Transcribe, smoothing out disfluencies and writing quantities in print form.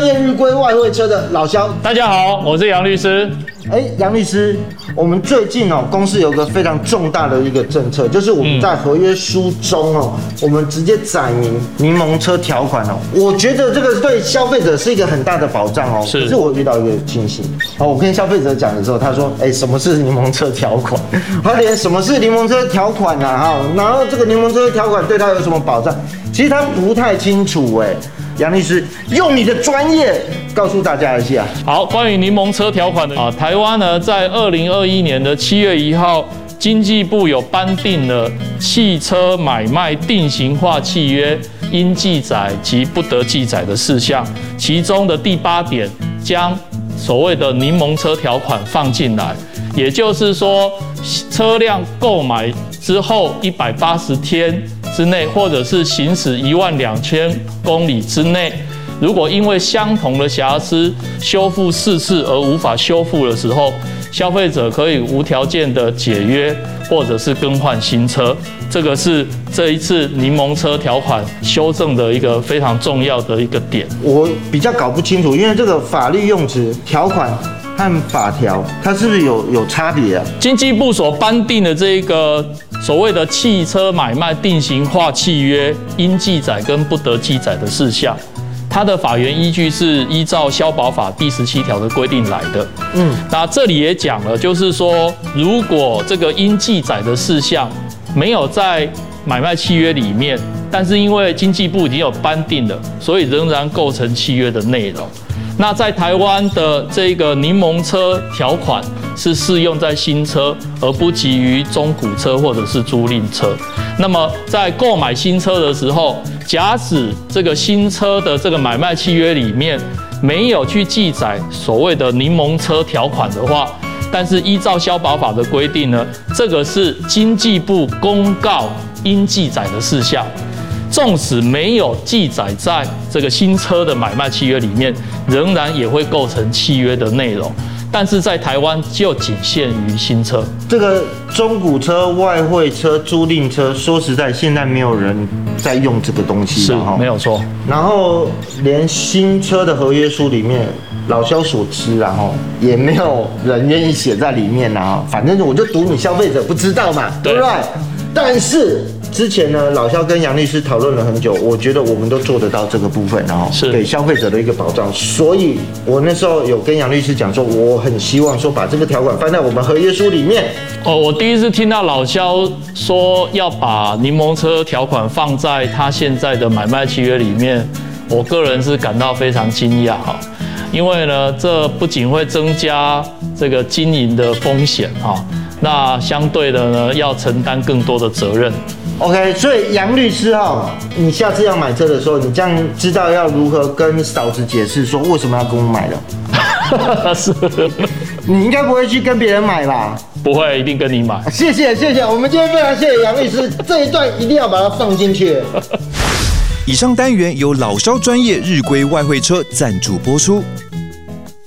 业日规外汇车的老萧。 大家好，我是杨律师。 杨律师，我们最近公司有个非常重大的一个政策，就是我们在合约书中我们直接载明柠檬车条款我觉得这个对消费者是一个很大的保障可是我遇到一个情形我跟消费者讲的时候，他说什么是柠檬车条款？他连什么是柠檬车条款然后这个柠檬车条款对他有什么保障？其实他不太清楚杨律师，用你的专业告诉大家一下。 好，关于柠檬车条款的台湾呢，在2021年的7月1号，经济部有颁定了汽车买卖定型化契约应记载及不得记载的事项，其中的第8点将所谓的柠檬车条款放进来，也就是说，车辆购买之后180天之内，或者是行驶12000公里之内，如果因为相同的瑕疵修复4次而无法修复的时候，消费者可以无条件的解约或者是更换新车。这个是这一次柠檬车条款修正的一个非常重要的一个点。 我比较搞不清楚，因为这个法律用词条款和法条，它是不是有差别啊？ 经济部所颁定的这个所谓的汽车买卖定型化契约应记载跟不得记载的事项，它的法源依据是依照消保法第17条的规定来的。那这里也讲了，就是说，如果这个应记载的事项没有在买卖契约里面，但是因为经济部已经有颁定了，所以仍然构成契约的内容。那在台湾的这个柠檬车条款是适用在新车，而不及于中古车或者是租赁车。那么在购买新车的时候，假使这个新车的这个买卖契约里面没有去记载所谓的柠檬车条款的话，但是依照消保法的规定呢，这个是经济部公告应记载的事项。纵使没有记载在这个新车的买卖契约里面，仍然也会构成契约的内容。但是在台湾就仅限于新车。 这个中古车、外汇车、租赁车，说实在，现在没有人在用这个东西了， 是没有错。 然后连新车的合约书里面，老萧所知也没有人愿意写在里面反正我就赌你消费者不知道嘛，对不对？但是之前呢，老萧跟杨律师讨论了很久，我觉得我们都做得到这个部分，是给消费者的一个保障。所以我那时候有跟杨律师讲说，我很希望说把这个条款放在我们合约书里面。 我第一次听到老萧说要把柠檬车条款放在他现在的买卖契约里面，我个人是感到非常惊讶因为呢，这不仅会增加这个经营的风险那相对的呢，要承担更多的责任。 OK， 所以杨律师你下次要买车的时候，你这样知道要如何跟嫂子解释说为什么要跟我买了？ 是， 你应该不会去跟别人买吧？ 不会，一定跟你买。 谢谢，我们今天非常谢谢杨律师，这一段一定要把它放进去。 以上单元由老萧专业日规外汇车赞助播出。